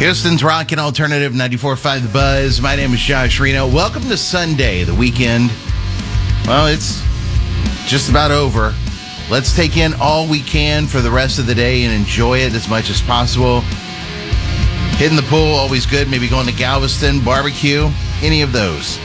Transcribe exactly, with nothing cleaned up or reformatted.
Houston's Rockin' Alternative ninety-four point five The Buzz. My name is Josh Reno. Welcome to Sunday, the weekend. Well, it's just about over. Let's take in all we can for the rest of the day and enjoy it as much as possible. Hitting the pool, always good. Maybe going to Galveston, barbecue, any of those.